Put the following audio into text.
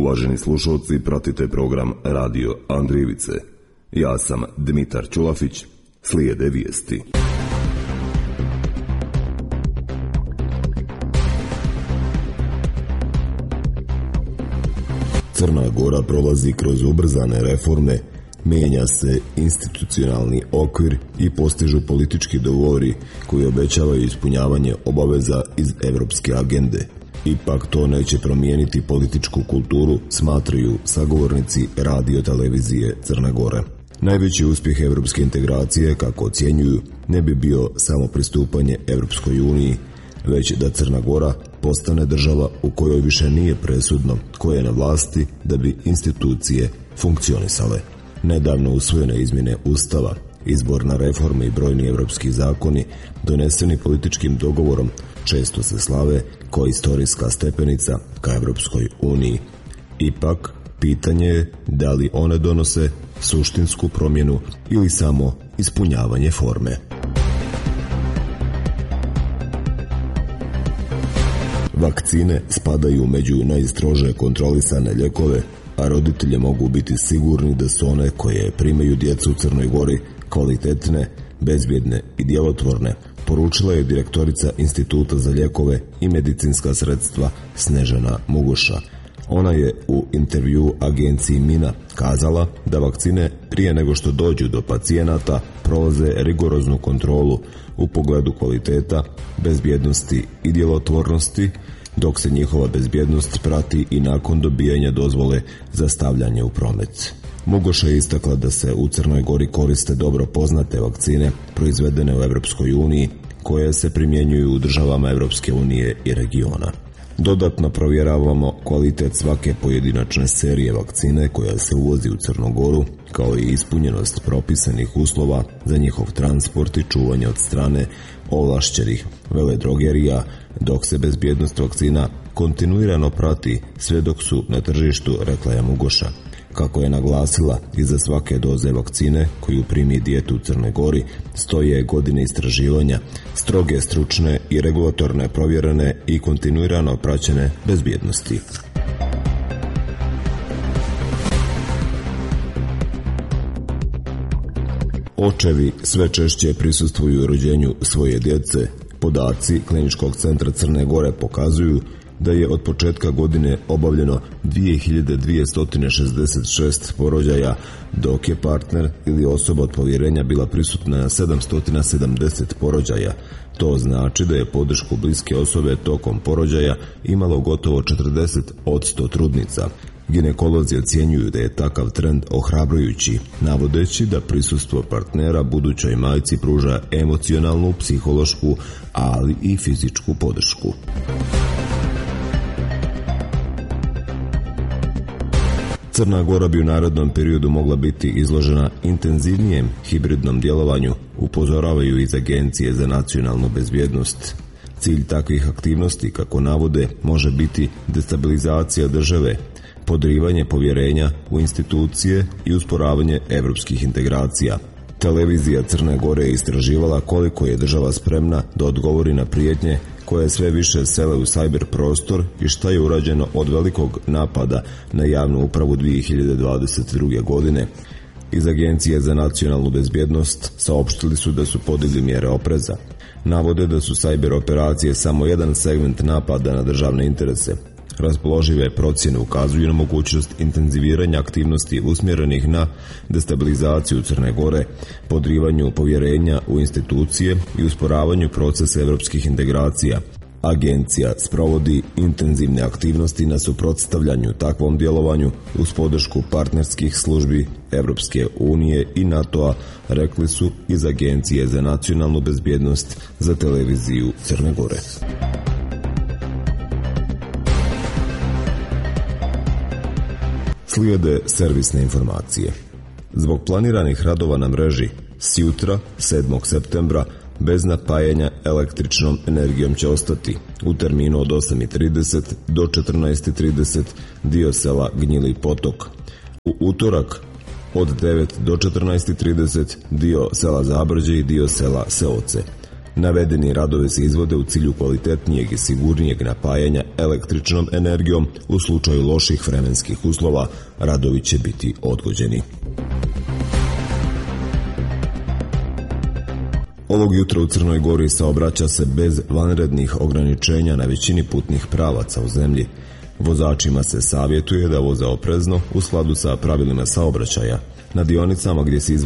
Uvaženi slušalci, pratite program Radio Andrijevice. Ja sam Dmitar Ćulafić, slijede vijesti. Crna Gora prolazi kroz ubrzane reforme, mijenja se institucionalni okvir i postižu politički dogovori koji obećavaju ispunjavanje obaveza iz europske agende. Ipak to neće promijeniti političku kulturu, smatraju sagovornici radio-televizije Crne Gore. Najveći uspjeh europske integracije, kako ocjenjuju, ne bi bio samo pristupanje Europskoj uniji, već da Crna Gora postane država u kojoj više nije presudno ko je na vlasti da bi institucije funkcionisale. Nedavno usvojene izmjene Ustava, izborna reforma i brojni europski zakoni doneseni političkim dogovorom često se slave kao istorijska stepenica ka Europskoj uniji. Ipak, pitanje je da li one donose suštinsku promjenu ili samo ispunjavanje forme. Vakcine spadaju među najstrože kontrolisane lijekove, a roditelji mogu biti sigurni da su one koje primaju djecu u Crnoj Gori kvalitetne, bezbjedne i djelotvorne, poručila je direktorica Instituta za lijekove i medicinska sredstva Snežana Mugoša. Ona je u intervjuu agenciji Mina kazala da vakcine prije nego što dođu do pacijenata prolaze rigoroznu kontrolu u pogledu kvaliteta, bezbjednosti i djelotvornosti, dok se njihova bezbjednost prati i nakon dobijanja dozvole za stavljanje u promet. Mugoša je istakla da se u Crnoj Gori koriste dobro poznate vakcine proizvedene u Europskoj uniji, koje se primjenjuju u državama Europske unije i regiona. Dodatno provjeravamo kvalitet svake pojedinačne serije vakcine koja se uvozi u Crnu Goru, kao i ispunjenost propisanih uslova za njihov transport i čuvanje od strane ovlašćenih veledrogerija, dok se bezbjednost vakcina kontinuirano prati sve dok su na tržištu, rekla je Mugoša. Kako je naglasila, iza svake doze vakcine koju primi dijete u Crnoj Gori stoje godine istraživanja, stroge stručne i regulatorne provjerene i kontinuirano praćene bezbjednosti. Očevi sve češće prisustvuju rođenju svoje djece. Podaci Kliničkog centra Crne Gore pokazuju da je od početka godine obavljeno 2266 porođaja, dok je partner ili osoba od povjerenja bila prisutna na 770 porođaja. To znači da je podršku bliske osobe tokom porođaja imalo gotovo 40% trudnica. Ginekolozi ocjenjuju da je takav trend ohrabrujući, navodeći da prisustvo partnera budućoj majci pruža emocionalnu, psihološku, ali i fizičku podršku. Crna Gora bi u narednom periodu mogla biti izložena intenzivnijem hibridnom djelovanju, upozoravaju iz Agencije za nacionalnu bezbjednost. Cilj takvih aktivnosti, kako navode, može biti destabilizacija države, podrivanje povjerenja u institucije i usporavanje europskih integracija. Televizija Crne Gore je istraživala koliko je država spremna da odgovori na prijetnje koje sve više sele u cyber prostor i šta je urađeno od velikog napada na javnu upravu 2022. godine. Iz Agencije za nacionalnu bezbjednost saopštili su da su podigli mjere opreza. Navode da su cyber operacije samo jedan segment napada na državne interese. Raspoložive procjene ukazuju na mogućnost intenziviranja aktivnosti usmjerenih na destabilizaciju Crne Gore, podrivanju povjerenja u institucije i usporavanju procesa europskih integracija. Agencija sprovodi intenzivne aktivnosti na suprotstavljanju takvom djelovanju uz podršku partnerskih službi Europske unije i NATO-a, rekli su iz Agencije za nacionalnu bezbjednost za televiziju Crne Gore. Slijede servisne informacije. Zbog planiranih radova na mreži, s jutra, 7. septembra, bez napajanja električnom energijom će ostati u terminu od 8:30 do 14:30 dio sela Gnjili Potok. U utorak od 9 do 14:30 dio sela Zabrđe i dio sela Seoce. Navedeni radovi se izvode u cilju kvalitetnijeg i sigurnijeg napajanja električnom energijom. U slučaju loših vremenskih uslova radovi će biti odgođeni. Ovog jutra u Crnoj Gori saobraća se bez vanrednih ograničenja na većini putnih pravaca u zemlji. Vozačima se savjetuje da voze oprezno u skladu sa pravilima saobraćaja. Na dionicama gdje se